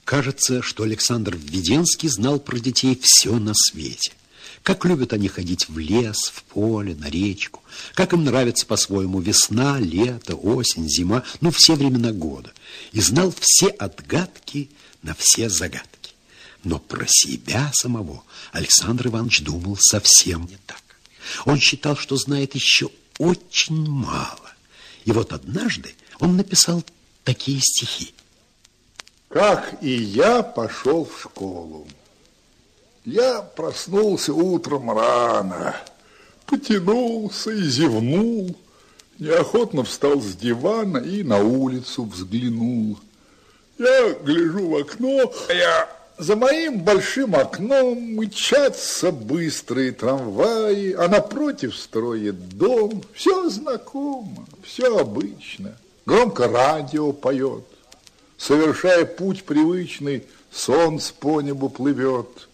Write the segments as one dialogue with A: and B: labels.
A: Кажется, что Александр Введенский знал про детей все на свете. Как любят они ходить в лес, в поле, на речку. Как им нравится по-своему весна, лето, осень, зима. Ну, все времена года. И знал все отгадки на все загадки. Но про себя самого Александр Иванович думал совсем не так. Он считал, что знает еще очень мало. И вот однажды он написал такие стихи.
B: Как и я пошел в школу. Я проснулся утром рано, потянулся и зевнул, неохотно встал с дивана и на улицу взглянул. Я гляжу в окно, за моим большим окном мчатся быстрые трамваи, а напротив строит дом. Все знакомо, все обычно. Громко радио поет. Совершая путь привычный, солнце по небу плывет.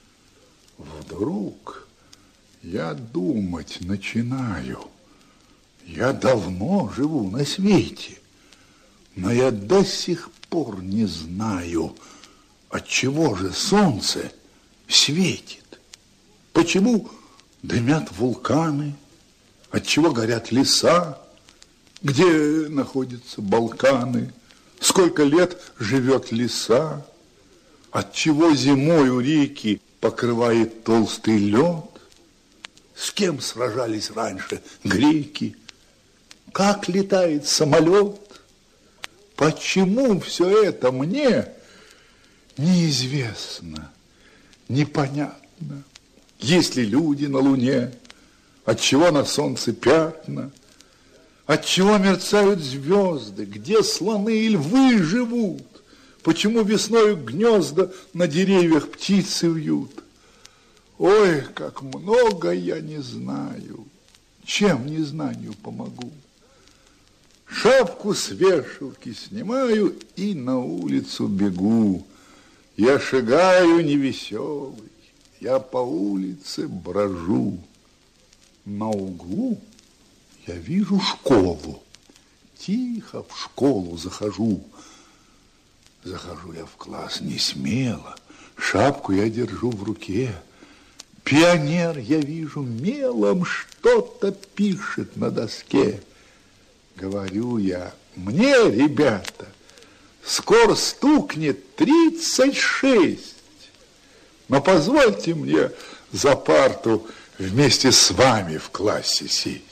B: Вдруг я думать начинаю. Я давно живу на свете, но я до сих пор не знаю, отчего же солнце светит. Почему дымят вулканы, отчего горят леса, где находятся Балканы. Сколько лет живет леса, отчего зимой у реки покрывает толстый лед, с кем сражались раньше греки, как летает самолет, почему все это мне неизвестно, непонятно. Есть ли люди на луне, отчего на солнце пятна, отчего мерцают звезды, где слоны и львы живут, почему весною гнезда на деревьях птицы вьют. Ой, как много я не знаю, чем незнанию помогу. Шапку с вешалки снимаю и на улицу бегу. Я шагаю невеселый, я по улице брожу. На углу я вижу школу. Тихо в школу захожу. Захожу я в класс не смело. Шапку я держу в руке. Пионер, я вижу, мелом что-то пишет на доске. Говорю я: мне, ребята, скоро стукнет 36. Но позвольте мне за парту вместе с вами в классе сесть.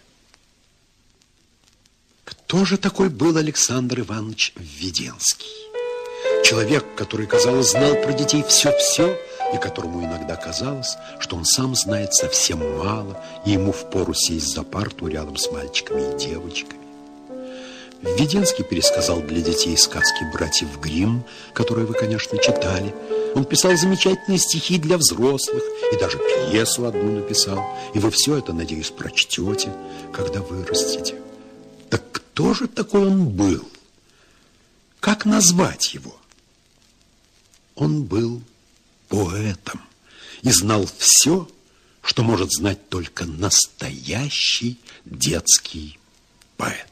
A: Кто же такой был Александр Иванович Введенский? Человек, который, казалось, знал про детей все-все, и которому иногда казалось, что он сам знает совсем мало, и ему впору сесть за парту рядом с мальчиками и девочками. Введенский пересказал для детей сказки братьев Гримм, которые вы, конечно, читали. Он писал замечательные стихи для взрослых, и даже пьесу одну написал. И вы все это, надеюсь, прочтете, когда вырастете. Так кто же такой он был? Как назвать его? Он был поэтом и знал все, что может знать только настоящий детский поэт.